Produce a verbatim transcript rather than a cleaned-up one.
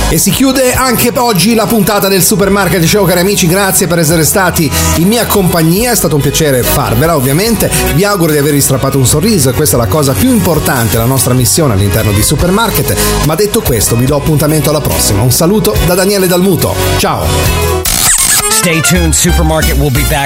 E si chiude anche oggi la puntata del Supermarket Show, cari amici, grazie per essere stati in mia compagnia, è stato un piacere farvela ovviamente, vi auguro di avervi strappato un sorriso e questa è la cosa più importante, la nostra missione all'interno di Supermarket, ma detto questo vi do appuntamento alla prossima, un saluto da Daniele Dalmuto, ciao! Stay tuned, Supermarket will be back